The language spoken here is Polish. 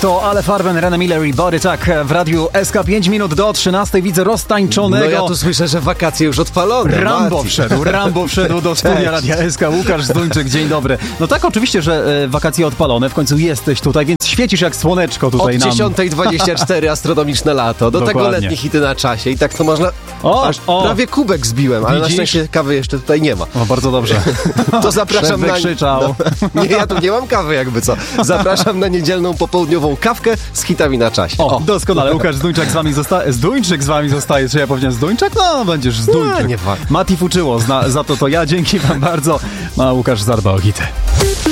To Ale Farben, René Miller i Body Tak w radiu SK. 5 minut do 13. Widzę roztańczonego. No ja tu słyszę, że wakacje już odpalone. Rambo wszedł do studia Radia SK. Łukasz Zduńczyk, dzień dobry. No tak, oczywiście, że wakacje odpalone. W końcu jesteś tutaj, więc świecisz jak słoneczko tutaj nam. Od nam. 10:24 astronomiczne lato. Do Dokładnie. tego letnie hity na czasie. I tak to można... Prawie kubek zbiłem, ale na szczęście kawy jeszcze tutaj nie ma. O, bardzo dobrze. To zapraszam na... krzyczał. No, nie, ja tu nie mam kawy jakby co. Zapraszam na niedzielną popołudniową kawkę z hitami na czasie. O, doskonale. Łukasz Zduńczyk z wami zostaje. Zduńczyk z wami zostaje. Czy ja powiedziałem Zduńczyk? No, będziesz Zduńczyk. Nie, Mati fuczyło. Za to ja. Dzięki wam bardzo. No, Łukasz zadba o hity.